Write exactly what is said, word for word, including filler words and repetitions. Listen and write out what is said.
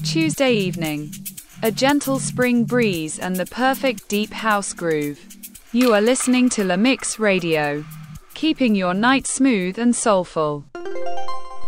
Tuesday evening. A gentle spring breeze and the perfect deep house groove. You are listening to La Mix Radio, keeping your night smooth and soulful.